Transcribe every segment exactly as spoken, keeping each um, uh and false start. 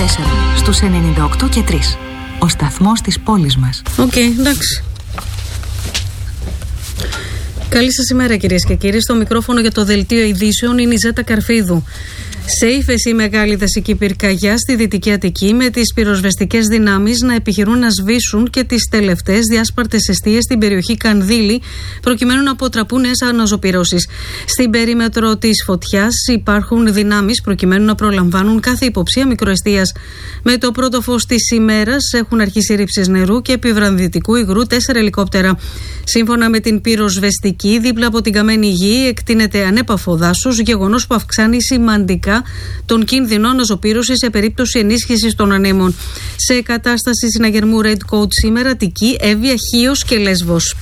τέσσερα στους ενενήντα οκτώ και τρία. Ο σταθμός της πόλης μας. Οκ, okay, εντάξει. Καλή σας ημέρα κυρίες και κύριοι. Στο μικρόφωνο για το δελτίο ειδήσεων είναι η Ζέτα Καρφίδου. Σε ύφεση μεγάλη δασική πυρκαγιά στη Δυτική Αττική, με τις πυροσβεστικές δυνάμεις να επιχειρούν να σβήσουν και τις τελευταίες διάσπαρτες εστίες στην περιοχή Κανδύλη, προκειμένου να αποτραπούν νέες αναζωπυρώσεις. Στην περίμετρο της φωτιάς υπάρχουν δυνάμεις προκειμένου να προλαμβάνουν κάθε υποψία μικροεστίας. Με το πρώτο φως της ημέρας έχουν αρχίσει ρήψεις νερού και επιβραδυτικού υγρού τέσσερα ελικόπτερα. Σύμφωνα με την πυροσβεστική, δίπλα από την καμένη γη εκτείνεται ανέπαφο δάσος, γεγονός που αυξάνει σημαντικά τον κίνδυνο αναζωπήρωσης σε περίπτωση ενίσχυσης των ανέμων. Σε κατάσταση συναγερμού Red Code σήμερα, Αττική, Εύβοια, Χίος και Λέσβος.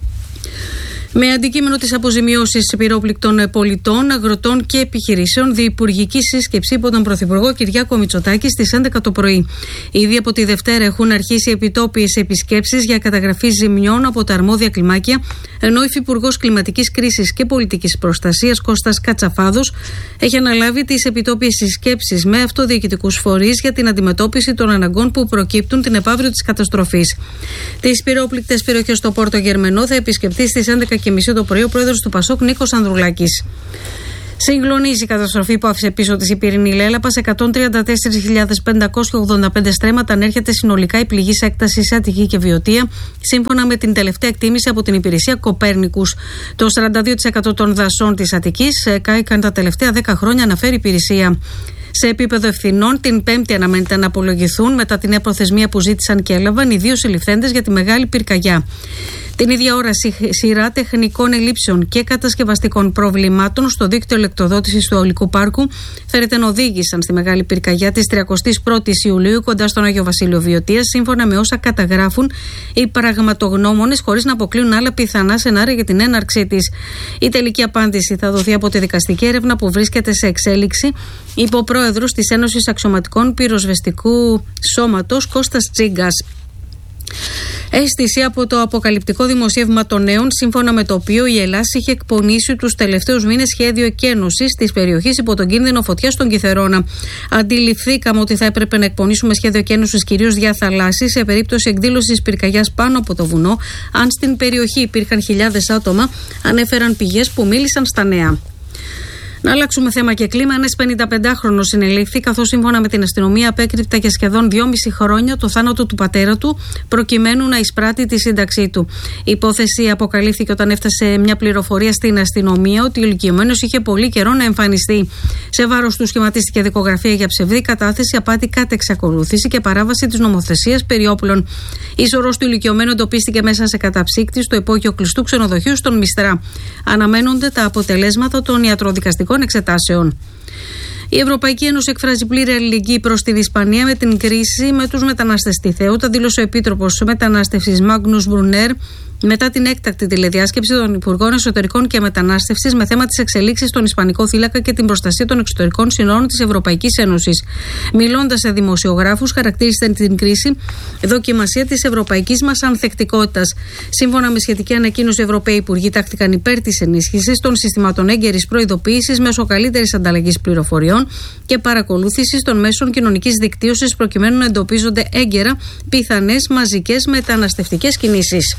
Με αντικείμενο τις αποζημιώσεις πυρόπληκτων πολιτών, αγροτών και επιχειρήσεων, διυπουργική σύσκεψη υπό τον Πρωθυπουργό Κυριάκο Μητσοτάκη στις έντεκα το πρωί. Ήδη από τη Δευτέρα έχουν αρχίσει επιτόπιες επισκέψεις για καταγραφή ζημιών από τα αρμόδια κλιμάκια, ενώ ο Υφυπουργός Κλιματικής Κρίσης και Πολιτικής Προστασίας Κώστας Κατσαφάδος έχει αναλάβει τις επιτόπιες συσκέψεις με αυτοδιοικητικούς φορείς για την αντιμετώπιση των αναγκών που προκύπτουν την επαύριο της καταστροφής. Τις πυρόπληκτες περιοχές στο Πόρτο Γερμενό θα επισκεφτεί στις έντεκα και μισή το πρωί ο πρόεδρος του Πασόκ Νίκος Ανδρουλάκης. Συγκλονίζει η καταστροφή που άφησε πίσω της η πυρηνή λέλαπα. Σε εκατόν τριάντα τέσσερις χιλιάδες πεντακόσια ογδόντα πέντε στρέμματα ανέρχεται συνολικά η πληγή σε έκταση σε Αττική και Βιωτία, σύμφωνα με την τελευταία εκτίμηση από την υπηρεσία Κοπέρνικους. Το σαράντα δύο τοις εκατό των δασών της Αττικής κάηκαν τα τελευταία δέκα χρόνια, αναφέρει η υπηρεσία. Σε επίπεδο ευθυνών, την Πέμπτη αναμένεται να απολογηθούν μετά την νέα προθεσμία που ζήτησαν και έλαβαν οι δύο συλληφθέντες για τη μεγάλη πυρκαγιά. Την ίδια ώρα, σειρά τεχνικών ελλείψεων και κατασκευαστικών προβλημάτων στο δίκτυο ηλεκτροδότησης του Αεολικού Πάρκου φέρετεν οδήγησαν στη μεγάλη πυρκαγιά της τριαντάτη πρώτη Ιουλίου κοντά στον Άγιο Βασίλειο Βιωτίας, σύμφωνα με όσα καταγράφουν οι πραγματογνώμονες, χωρίς να αποκλείουν άλλα πιθανά σενάρια για την έναρξή της. Η τελική απάντηση θα δοθεί από τη δικαστική έρευνα που βρίσκεται σε εξέλιξη, είπε ο πρόεδρος της Ένωσης Αξιωματικών Πυροσβεστικού Σώματος Κώστας Τσίγκας. Αίσθηση από το αποκαλυπτικό δημοσίευμα των Νέων, σύμφωνα με το οποίο η Ελλάδα είχε εκπονήσει τους τελευταίους μήνες σχέδιο εκένωσης της περιοχής υπό τον κίνδυνο φωτιάς στον Κιθερώνα. Αντιληφθήκαμε ότι θα έπρεπε να εκπονήσουμε σχέδιο εκένωσης κυρίως διαθαλάσσης σε περίπτωση εκδήλωσης πυρκαγιάς πάνω από το βουνό, αν στην περιοχή υπήρχαν χιλιάδες άτομα, ανέφεραν πηγές που μίλησαν στα Νέα. Να αλλάξουμε θέμα και κλίμα. Ένας πενηνταπεντάχρονος συνελήφθη, καθώς σύμφωνα με την αστυνομία απέκρυπτε για σχεδόν δυόμιση χρόνια το θάνατο του πατέρα του, προκειμένου να εισπράττει τη σύνταξή του. Η υπόθεση αποκαλύφθηκε όταν έφτασε μια πληροφορία στην αστυνομία ότι ο ηλικιωμένος είχε πολύ καιρό να εμφανιστεί. Σε βάρος του σχηματίστηκε δικογραφία για ψευδή κατάθεση, απάτη κατ' εξακολούθηση και παράβαση της νομοθεσίας περί όπλων. Η σωρός του ηλικιωμένου εντοπίστηκε μέσα σε καταψύκτη στο υπόγειο κλειστού ξενοδοχείου στον Μιστρά. Αναμένονται τα αποτελέσματα των ιατροδικαστικών εξετάσεων. Η Ευρωπαϊκή Ένωση εκφράζει πλήρη αλληλεγγύη προς την Ισπανία με την κρίση με τους μετανάστες στη Θεούτα, δήλωσε ο Επίτροπος Μετανάστευσης Μάγνους Μπρουνέρ μετά την έκτακτη τηλεδιάσκεψη των Υπουργών Εσωτερικών και Μετανάστευσης με θέμα τις εξελίξεις στον Ισπανικό θύλακα και την προστασία των εξωτερικών συνόρων της Ευρωπαϊκής Ένωσης. Μιλώντας σε δημοσιογράφους, χαρακτήρισε την κρίση δοκιμασία της ευρωπαϊκής μας ανθεκτικότητας. Σύμφωνα με σχετική ανακοίνωση, οι Ευρωπαίοι Υπουργοί τάχθηκαν υπέρ της ενίσχυσης των συστημάτων έγκαιρης προειδοποίησης μέσω καλύτερης ανταλλαγής πληροφοριών και παρακολούθησης των μέσων κοινωνικής δικτύωσης, προκειμένου να εντοπίζονται έγκαιρα πιθανές μαζικές μεταναστευτικές κινήσεις.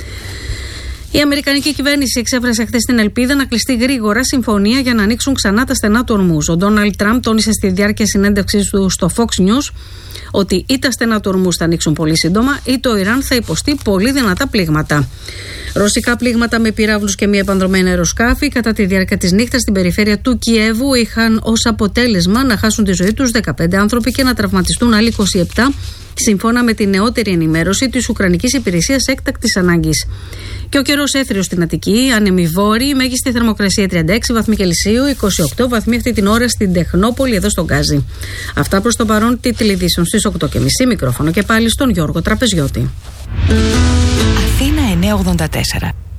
Η Αμερικανική κυβέρνηση εξέφρασε χθες την ελπίδα να κλειστεί γρήγορα συμφωνία για να ανοίξουν ξανά τα στενά του Ορμούζ. Ο Ντόναλντ Τραμπ τόνισε στη διάρκεια συνέντευξής του στο Fox News ότι ή τα στενά του Ορμούζ θα ανοίξουν πολύ σύντομα ή το Ιράν θα υποστεί πολύ δυνατά πλήγματα. Ρωσικά πλήγματα με πυράβλους και μη επανδρομένα αεροσκάφη κατά τη διάρκεια της νύχτας στην περιφέρεια του Κιέβου είχαν ως αποτέλεσμα να χάσουν τη ζωή τους δεκαπέντε άνθρωποι και να τραυματιστούν άλλοι είκοσι επτά, σύμφωνα με τη νεότερη ενημέρωση της Ουκρανικής Υπηρεσίας Έκτακτης Ανάγκης. Και ο καιρός έθριος στην Αττική, ανεμιβόρη, μέγιστη θερμοκρασία τριάντα έξι βαθμοί Κελσίου, είκοσι οκτώ βαθμοί αυτή την ώρα στην Τεχνόπολη, εδώ στον Γκάζι. Αυτά προς το παρόν, τίτλοι ειδήσεων στις οκτώ και μισή, μικρόφωνο και πάλι στον Γιώργο Τραπεζιώτη. Αθήνα εννιακόσια ογδόντα τέσσερα.